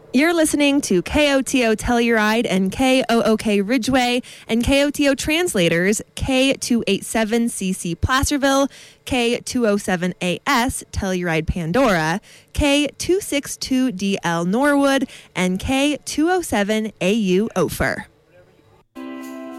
You're listening to KOTO Telluride and KOOK Ridgeway and KOTO translators K287CC Placerville, K207AS Telluride Pandora, K262DL Norwood, and K207AU Ophir.